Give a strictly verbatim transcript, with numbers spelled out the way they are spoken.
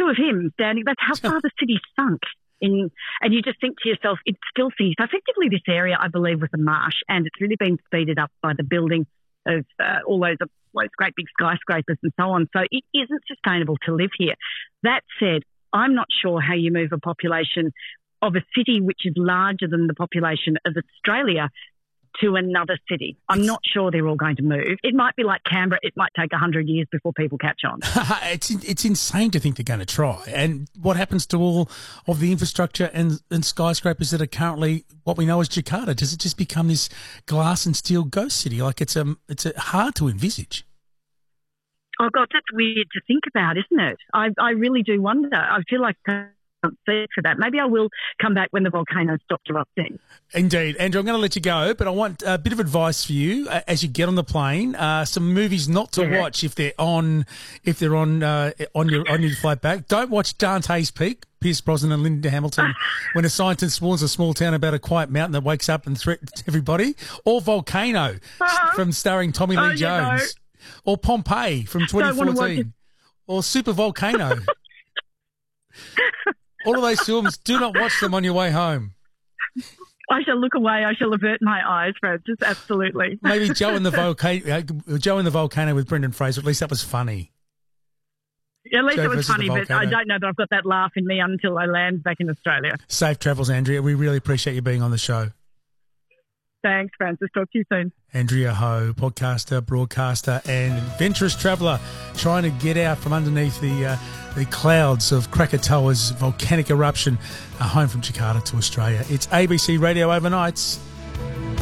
photo of him standing. That's how far the city sunk. In, and you just think to yourself, it still seems so effectively this area, I believe, was a marsh, and it's really been speeded up by the building of uh, all those, those great big skyscrapers and so on. So it isn't sustainable to live here. That said, I'm not sure how you move a population of a city which is larger than the population of Australia to another city. I'm not sure they're all going to move. It might be like Canberra. It might take one hundred years before people catch on. it's it's insane to think they're going to try. And what happens to all of the infrastructure and, and skyscrapers that are currently what we know as Jakarta? Does it just become this glass and steel ghost city? Like it's a, it's a hard to envisage. Oh, God, that's weird to think about, isn't it? I, I really do wonder. I feel like I can't see for that. Maybe I will come back when the volcano stops erupting. Indeed. Andrew, I'm going to let you go, but I want a bit of advice for you uh, as you get on the plane. Uh, some movies not to yeah. watch if they're on if they're on uh, on your on your flight back. Don't watch Dante's Peak, Pierce Brosnan and Linda Hamilton, when a scientist warns a small town about a quiet mountain that wakes up and threatens everybody. Or Volcano, uh-huh. from starring Tommy Lee oh, Jones. You know. Or Pompeii from twenty fourteen. Or Super Volcano. All of those films, do not watch them on your way home. I shall look away. I shall avert my eyes, Francis. Absolutely. Maybe Joe and the Volcano, Joe and the Volcano with Brendan Fraser. At least that was funny. Yeah, at least Joe it was funny, but I don't know that I've got that laugh in me until I land back in Australia. Safe travels, Andrea. We really appreciate you being on the show. Thanks, Francis. Talk to you soon. Andrea Ho, podcaster, broadcaster, and adventurous traveller, trying to get out from underneath the uh, the clouds of Krakatoa's volcanic eruption, uh, home from Jakarta to Australia. It's A B C Radio Overnights.